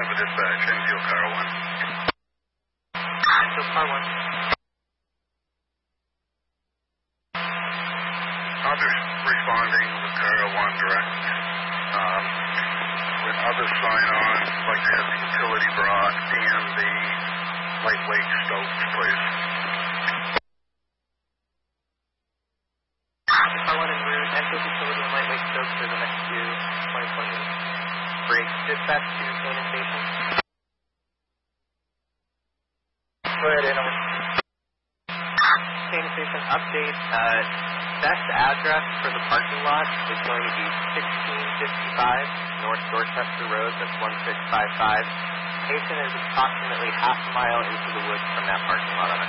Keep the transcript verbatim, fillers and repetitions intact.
for dispatch, Enfield Car one. Enfield Car one. Others responding with Car one direct. Um, when others sign on, I'd like to have the utility brought and the lightweight stokes, please. Car one en route, Enfield utility and lightweight stokes for the next two twenty twenty. Break dispatch to Cannon Station. Go ahead, Animal. Cannon Station update. Uh, best address for the parking lot is going to be sixteen fifty-five North Dorchester Road. That's one six five five. Station is approximately half a mile into the woods from that parking lot on